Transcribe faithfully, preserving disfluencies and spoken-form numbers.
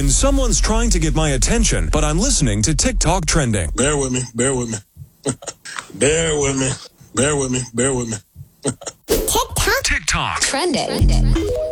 when someone's trying to get my attention, but I'm listening to TikTok trending. Bear with me, bear with me. bear with me, bear with me, bear with me. TikTok. TikTok Trending.